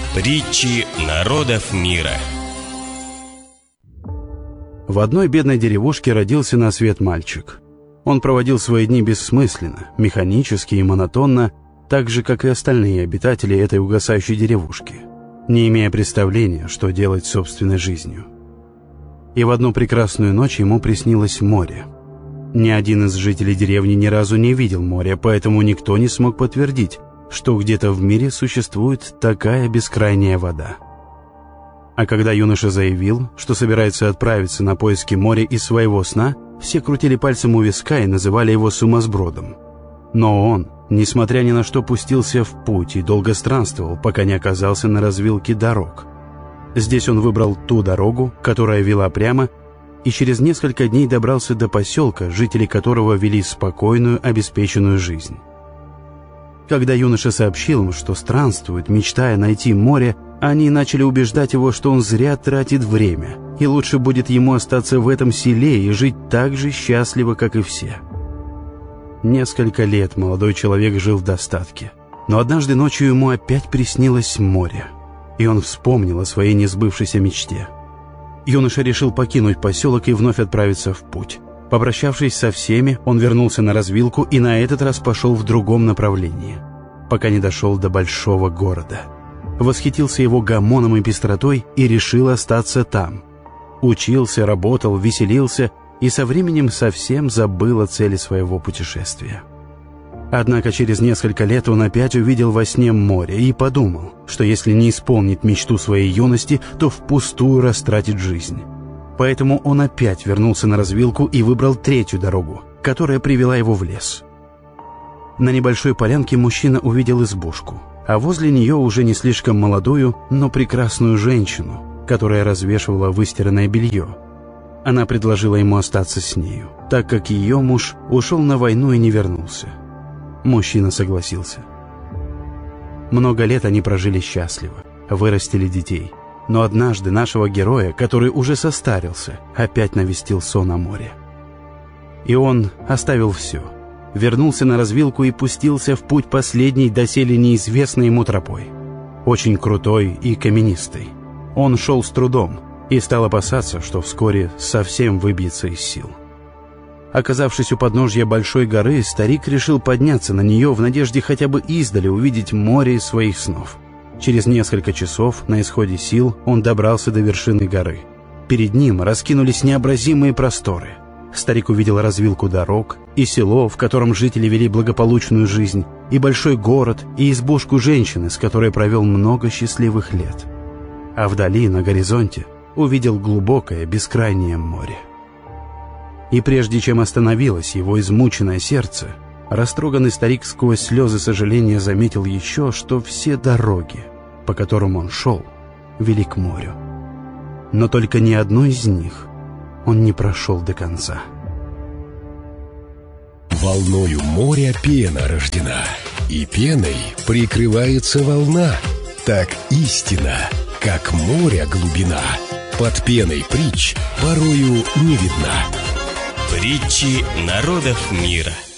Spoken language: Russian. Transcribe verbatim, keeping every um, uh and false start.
Притчи народов мира. В одной бедной деревушке родился на свет мальчик. Он проводил свои дни бессмысленно, механически и монотонно, так же, как и остальные обитатели этой угасающей деревушки, не имея представления, что делать с собственной жизнью. И в одну прекрасную ночь ему приснилось море. Ни один из жителей деревни ни разу не видел моря, поэтому никто не смог подтвердить, что где-то в мире существует такая бескрайняя вода. А когда юноша заявил, что собирается отправиться на поиски моря из своего сна, все крутили пальцем у виска и называли его сумасбродом. Но он, несмотря ни на что, пустился в путь и долго странствовал, пока не оказался на развилке дорог. Здесь он выбрал ту дорогу, которая вела прямо, и через несколько дней добрался до поселка, жители которого вели спокойную, обеспеченную жизнь. Когда юноша сообщил им, что странствует, мечтая найти море, они начали убеждать его, что он зря тратит время, и лучше будет ему остаться в этом селе и жить так же счастливо, как и все. Несколько лет молодой человек жил в достатке, но однажды ночью ему опять приснилось море, и он вспомнил о своей несбывшейся мечте. Юноша решил покинуть поселок и вновь отправиться в путь. Попрощавшись со всеми, он вернулся на развилку и на этот раз пошел в другом направлении, пока не дошел до большого города. Восхитился его гомоном и пестротой и решил остаться там. Учился, работал, веселился и со временем совсем забыл о цели своего путешествия. Однако через несколько лет он опять увидел во сне море и подумал, что если не исполнит мечту своей юности, то впустую растратит жизнь. Поэтому он опять вернулся на развилку и выбрал третью дорогу, которая привела его в лес. На небольшой полянке мужчина увидел избушку, а возле нее уже не слишком молодую, но прекрасную женщину, которая развешивала выстиранное белье. Она предложила ему остаться с нею, так как ее муж ушел на войну и не вернулся. Мужчина согласился. Много лет они прожили счастливо, вырастили детей. Но однажды нашего героя, который уже состарился, опять навестил сон о море. И он оставил все, вернулся на развилку и пустился в путь последней, доселе неизвестной ему тропой. Очень крутой и каменистой. Он шел с трудом и стал опасаться, что вскоре совсем выбьется из сил. Оказавшись у подножья большой горы, старик решил подняться на нее в надежде хотя бы издали увидеть море из своих снов. Через несколько часов, на исходе сил, он добрался до вершины горы. Перед ним раскинулись необразимые просторы. Старик увидел развилку дорог, и село, в котором жители вели благополучную жизнь, и большой город, и избушку женщины, с которой провел много счастливых лет. А вдали, на горизонте, увидел глубокое, бескрайнее море. И прежде чем остановилось его измученное сердце, растроганный старик сквозь слезы сожаления заметил еще, что все дороги, по которым он шел, вели к морю. Но только ни одной из них он не прошел до конца. Волною моря пена рождена, и пеной прикрывается волна. Так истина, как море глубина, под пеной притч порою не видна. Притчи народов мира.